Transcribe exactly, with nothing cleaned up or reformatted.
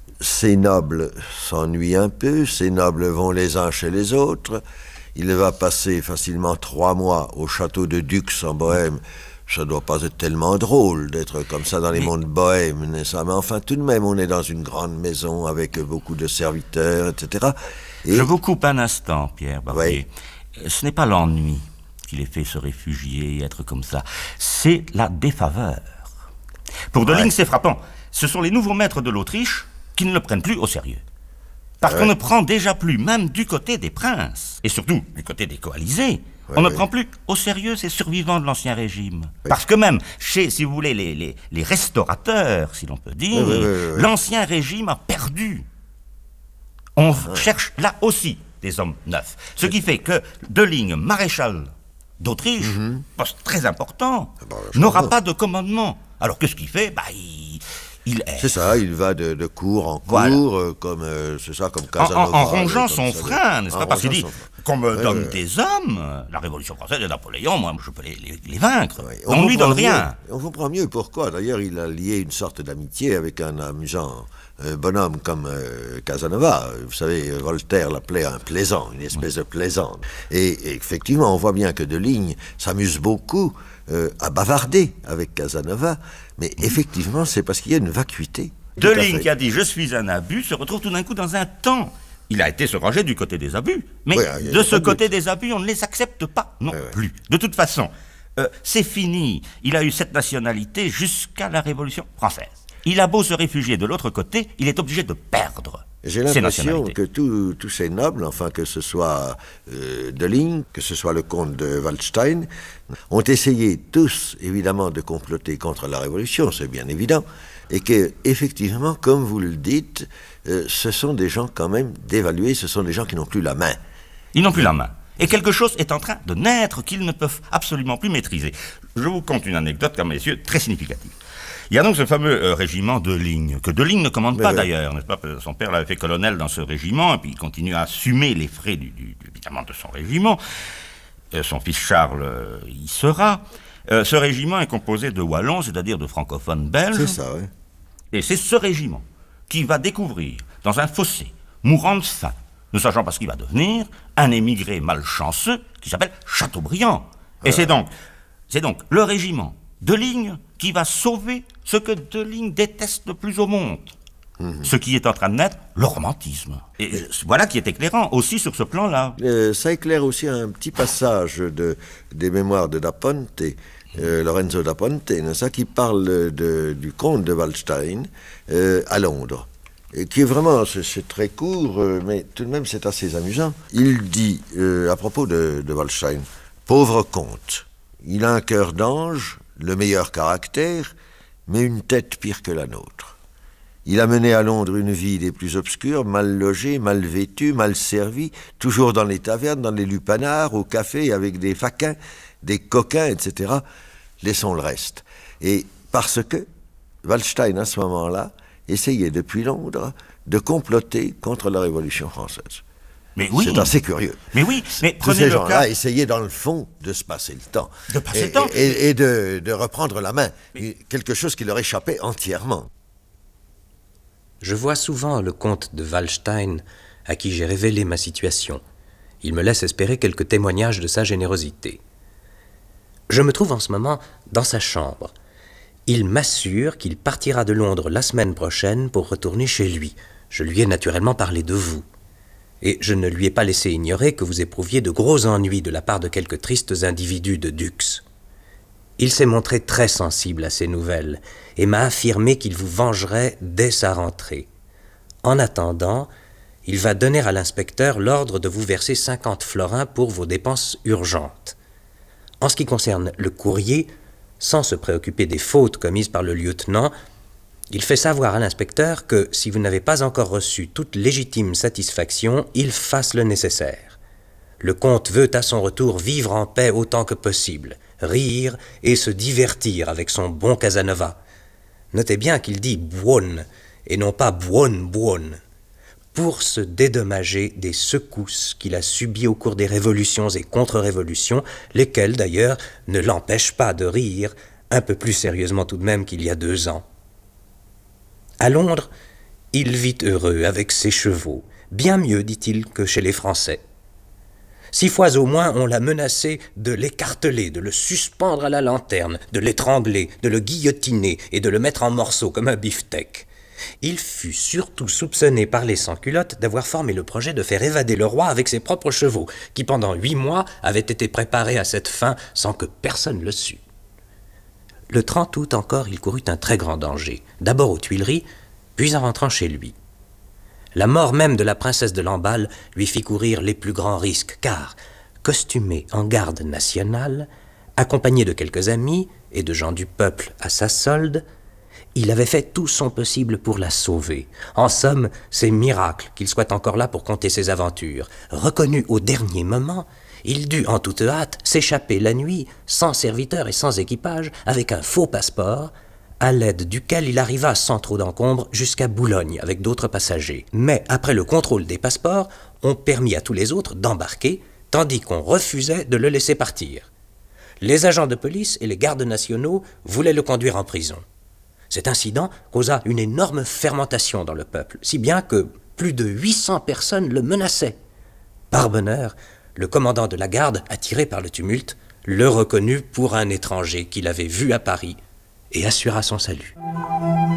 Ces nobles s'ennuient un peu, ces nobles vont les uns chez les autres. Il va passer facilement trois mois au château de Dux en Bohême. Ça ne doit pas être tellement drôle d'être comme ça dans les Mais... mondes bohèmes, n'est-ce pas? Mais enfin, tout de même, on est dans une grande maison avec beaucoup de serviteurs, et cetera. Et... Je vous coupe un instant, Pierre Barbier. Oui. Ce n'est pas l'ennui qui les fait se réfugier et être comme ça. C'est la défaveur. Pour Delille, ouais. c'est frappant. Ce sont les nouveaux maîtres de l'Autriche qui ne le prennent plus au sérieux. Parce ouais. qu'on ne prend déjà plus, même du côté des princes, et surtout du côté des coalisés, ouais, on ne ouais. prend plus au sérieux ces survivants de l'Ancien Régime. Ouais. Parce que même chez, si vous voulez, les, les, les restaurateurs, si l'on peut dire, ouais, ouais, ouais, ouais. l'Ancien Régime a perdu. On ouais. cherche là aussi des hommes neufs. Ce qui fait que Delille, maréchal d'Autriche, mm-hmm. poste très important, ah bah, n'aura pas de commandement. Alors qu'est-ce qu'il fait? Bah, il... Il est... C'est ça, il va de, de cours en cours, voilà. euh, comme euh, c'est ça, comme Casanova. En, en, en rongeant son frein, n'est-ce pas? Parce qu'il dit, son... qu'on me ouais, donne ouais. des hommes, la Révolution française et Napoléon, moi, je peux les, les, les vaincre. Ouais. On, on ne lui donne rien. On comprend mieux pourquoi. D'ailleurs, il a lié une sorte d'amitié avec un amusant euh, bonhomme comme euh, Casanova. Vous savez, Voltaire l'appelait un plaisant, une espèce ouais. de plaisant. Et, et effectivement, on voit bien que Delille s'amuse beaucoup Euh, à bavarder avec Casanova, mais effectivement, c'est parce qu'il y a une vacuité. Delille qui a dit « je suis un abus » se retrouve tout d'un coup dans un temps. Il a été se ranger du côté des abus, mais oui, de ce côté des abus, on ne les accepte pas non oui, oui. plus. De toute façon, euh, c'est fini. Il a eu cette nationalité jusqu'à la Révolution française. Il a beau se réfugier de l'autre côté, il est obligé de perdre. J'ai l'impression que tous, tous ces nobles, enfin que ce soit euh, Delille, que ce soit le comte de Waldstein, ont essayé tous, évidemment, de comploter contre la Révolution, c'est bien évident, et que, effectivement, comme vous le dites, euh, ce sont des gens quand même dévalués, ce sont des gens qui n'ont plus la main. Ils n'ont plus la main. Et quelque chose est en train de naître qu'ils ne peuvent absolument plus maîtriser. Je vous conte une anecdote, comme messieurs, très significative. Il y a donc ce fameux euh, régiment de Delille, que Delille ne commande pas oui. d'ailleurs, n'est-ce pas? Son père l'avait fait colonel dans ce régiment, et puis il continue à assumer les frais du, du, évidemment de son régiment. Euh, son fils Charles euh, y sera. Euh, ce régiment est composé de Wallons, c'est-à-dire de francophones belges. C'est ça, oui. Et c'est ce régiment qui va découvrir, dans un fossé, mourant de faim, ne sachant pas ce qu'il va devenir, un émigré malchanceux qui s'appelle Chateaubriand. Et ah. c'est donc, c'est donc le régiment Delille qui va sauver ce que Delille déteste le plus au monde. Mmh. Ce qui est en train de naître, le romantisme. Et Mais, voilà qui est éclairant aussi sur ce plan-là. Euh, ça éclaire aussi un petit passage de, des mémoires de Da Ponte, euh, Lorenzo da Ponte, ça, qui parle de, du comte de Waldstein euh, à Londres. Et qui est vraiment, c'est, c'est très court, euh, mais tout de même c'est assez amusant. Il dit, euh, à propos de, de Waldstein, « Pauvre comte, il a un cœur d'ange, le meilleur caractère, mais une tête pire que la nôtre. Il a mené à Londres une vie des plus obscures, mal logé, mal vêtu, mal servi, toujours dans les tavernes, dans les lupanards, au café, avec des faquins, des coquins, et cetera. Laissons le reste. » Et parce que Waldstein, à ce moment-là, essayait depuis Londres de comploter contre la Révolution française. Mais oui. C'est assez curieux. Mais oui, mais tous ces gens-là cas... essayaient dans le fond de se passer le temps. De passer et, le temps. Et, et, et de, de reprendre la main. Mais... Quelque chose qui leur échappait entièrement. Je vois souvent le comte de Waldstein, à qui j'ai révélé ma situation. Il me laisse espérer quelques témoignages de sa générosité. Je me trouve en ce moment dans sa chambre. Il m'assure qu'il partira de Londres la semaine prochaine pour retourner chez lui. Je lui ai naturellement parlé de vous. Et je ne lui ai pas laissé ignorer que vous éprouviez de gros ennuis de la part de quelques tristes individus de Dux. Il s'est montré très sensible à ces nouvelles et m'a affirmé qu'il vous vengerait dès sa rentrée. En attendant, il va donner à l'inspecteur l'ordre de vous verser cinquante florins pour vos dépenses urgentes. En ce qui concerne le courrier, sans se préoccuper des fautes commises par le lieutenant, il fait savoir à l'inspecteur que, si vous n'avez pas encore reçu toute légitime satisfaction, il fasse le nécessaire. Le comte veut à son retour vivre en paix autant que possible, rire et se divertir avec son bon Casanova. Notez bien qu'il dit « buon » et non pas « buon buon », pour se dédommager des secousses qu'il a subies au cours des révolutions et contre-révolutions, lesquelles d'ailleurs ne l'empêchent pas de rire, un peu plus sérieusement tout de même qu'il y a deux ans. À Londres, Il vit heureux avec ses chevaux, bien mieux, dit-il, que chez les Français. Six fois au moins on l'a menacé de l'écarteler, de le suspendre à la lanterne, de l'étrangler, de le guillotiner et de le mettre en morceaux comme un beefsteak. Il fut surtout soupçonné par les sans-culottes d'avoir formé le projet de faire évader le roi avec ses propres chevaux, qui pendant huit mois avaient été préparés à cette fin sans que personne le sût. Le trente août encore, il courut un très grand danger, d'abord aux Tuileries, puis en rentrant chez lui. La mort même de la princesse de Lamballe lui fit courir les plus grands risques, car, costumé en garde nationale, accompagné de quelques amis et de gens du peuple à sa solde, il avait fait tout son possible pour la sauver. En somme, c'est miracle qu'il soit encore là pour conter ses aventures. Reconnu au dernier moment, il dut en toute hâte s'échapper la nuit, sans serviteur et sans équipage, avec un faux passeport, à l'aide duquel il arriva sans trop d'encombre jusqu'à Boulogne avec d'autres passagers. Mais après le contrôle des passeports, on permit à tous les autres d'embarquer, tandis qu'on refusait de le laisser partir. Les agents de police et les gardes nationaux voulaient le conduire en prison. Cet incident causa une énorme fermentation dans le peuple, si bien que plus de huit cents personnes le menaçaient. Par bonheur, le commandant de la garde, attiré par le tumulte, le reconnut pour un étranger qu'il avait vu à Paris et assura son salut.